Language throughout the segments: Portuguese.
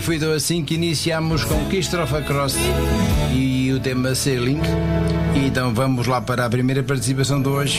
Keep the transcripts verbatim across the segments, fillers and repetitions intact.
foi então assim que iniciamos com Christopher Cross e o tema Sailing. E então vamos lá para a primeira participação de hoje.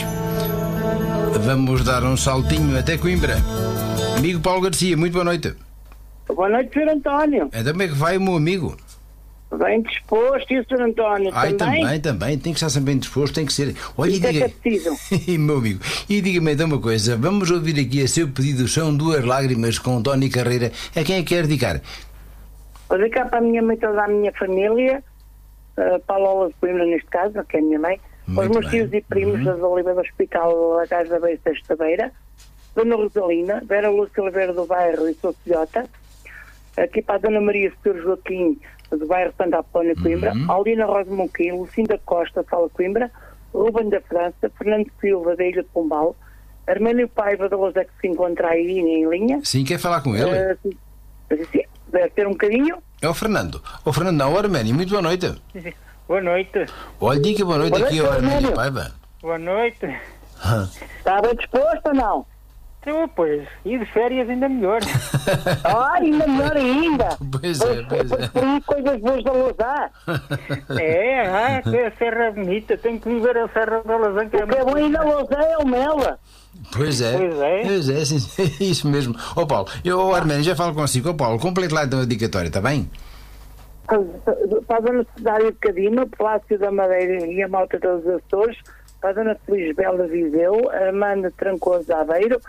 Vamos dar um saltinho até Coimbra. Amigo Paulo Garcia, muito boa noite. Boa noite, senhor António. Então como é que vai o meu amigo? Bem disposto, e o senhor António Ai, também? também, também, tem que estar sempre bem disposto, tem que ser. Olha, Isso e diga... é que é preciso. meu amigo, e diga-me então uma coisa, vamos ouvir aqui a seu pedido, são Duas Lágrimas com Tony Carreira. A quem é que quer dedicar? Vou dedicar para a minha mãe, toda a minha família, uh, para a Lola de Coimbra neste caso, que é a minha mãe, Muito os meus bem. tios e primos Uhum. das Oliveiras do Hospital da Casa da Beira Sexta-feira, Dona Rosalina, Vera Lúcia Oliveira do Bairro e sua filhota, aqui para a Dona Maria Futuro Joaquim, do bairro Santa Apolónia, Coimbra, Uhum. Aldina Rosa Monquim, Lucinda Costa, Sala Coimbra, Ruben da França, Fernando Silva, da Ilha de Pombal, Armênio Paiva da Lousé, que se encontra aí em linha. Sim, quer falar com ele? Uh, sim, sim, deve ter um bocadinho. É o Fernando. O Fernando não, o Arménio, muito boa noite. Boa noite. Olha, diga boa noite Boa aqui noite, ao Arménio Arménio. Paiva. Boa noite. Está bem disposto ou não? Então, pois, e de férias ainda melhor. Ah, ainda melhor ainda. Pois é, pois é. Por coisas boas da Lousá. É, ah, que a Serra é bonita. Tenho que viver a Serra da Lazan, que é O que é bom muito... ainda Lousá é o Mela. Pois é, Pois é. pois é, sim, sim, isso mesmo. Ó Paulo, eu, o Arménio, já falo consigo. Ó Paulo, complete lá então a dedicatória, está bem? Para a Dona Cesária de Cadima, Palácio da Madeira e a Malta dos Açores, para a Dona Feliz Bela Viseu, Armando Trancoso de Aveiro,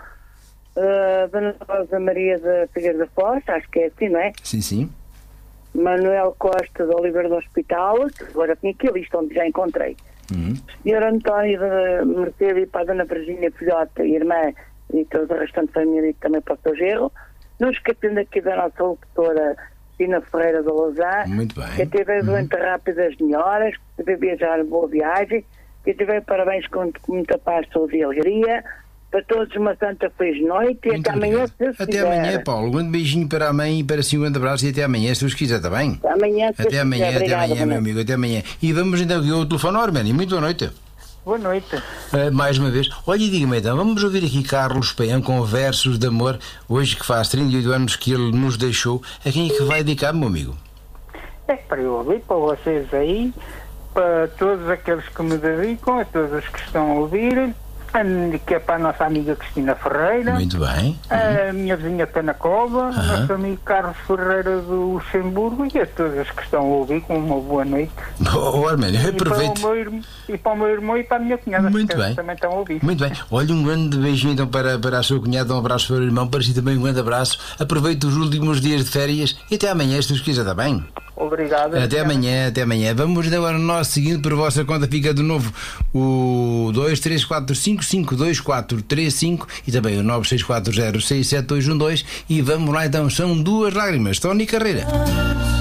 uh, Dona Rosa Maria da Figueira da Foz, acho que é assim, não é? Sim, sim. Manuel Costa de Oliveira do Hospital, que agora tinha aqui a lista onde já encontrei. Uhum. senhor António da Mercedes e para a Dona Virgínia Filhota, irmã e toda a restante família e também para o seu genro. Não esquecendo aqui da nossa locutora Cristina Ferreira da Lousá, Muito bem. que teve doente rápido as melhoras, que teve viajar boa viagem, que teve parabéns com muita paz, saúde e alegria. Para todos uma santa feliz noite e Muito até amanhã, obrigado. se Deus Até quiser. amanhã, Paulo. Um grande beijinho para a mãe e para si um grande abraço e até amanhã, se Deus quiser, está bem? Até amanhã, se Deus Até amanhã, quiser. até Obrigada, amanhã, boa meu noite. amigo, até amanhã. E vamos então aqui ao telefone ao Arménio. Muito boa noite. Boa noite. Uh, mais uma vez. Olha, e diga-me então, vamos ouvir aqui Carlos Peão com Versos de Amor, hoje que faz trinta e oito anos que ele nos deixou. A quem é que vai dedicar, meu amigo? É para eu ouvir, para vocês aí, para todos aqueles que me dedicam, a todos os que estão a ouvir, a- que é para a nossa amiga Cristina Ferreira, Muito bem. a minha vizinha Penacova, o Aham. nosso amigo Carlos Ferreira do Luxemburgo e a todos os que estão a ouvir com uma boa noite. Oh, Arménio, E para, aproveite. o meu, irm- e para o meu irmão e para a minha cunhada, Muito que bem. também estão a ouvir. Muito bem. Olha, um grande beijinho então para, para a sua cunhada, um abraço para o irmão, para si também um grande abraço. Aproveite os últimos dias de férias e até amanhã, se Deus quiser, está bem? Obrigado. Até amanhã, até amanhã. Vamos então agora no nosso seguinte, por vossa conta fica de novo o dois três quatro cinco cinco dois quatro três cinco e também o nove seis quatro zero seis sete dois um dois e vamos lá então, são Duas Lágrimas, Tony Carreira.